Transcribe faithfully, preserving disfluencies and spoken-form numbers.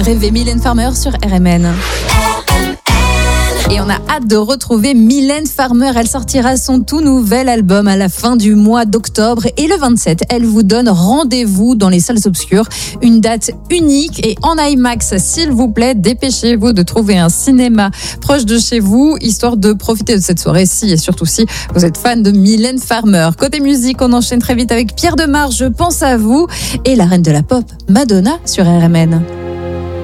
Rêver Mylène Farmer sur R M N. Et on a hâte de retrouver Mylène Farmer. Elle sortira son tout nouvel album à la fin du mois d'octobre. Et le vingt-sept, elle vous donne rendez-vous dans les salles obscures. Une date unique et en IMAX, s'il vous plaît. Dépêchez-vous de trouver un cinéma proche de chez vous, histoire de profiter de cette soirée-ci. Et surtout si vous êtes fan de Mylène Farmer. Côté musique, on enchaîne très vite avec Pierre Demar, Je pense à vous. Et la reine de la pop, Madonna sur R M N.